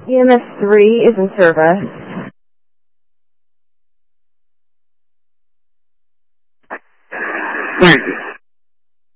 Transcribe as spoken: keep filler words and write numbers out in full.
E M S three is in service. Thank you.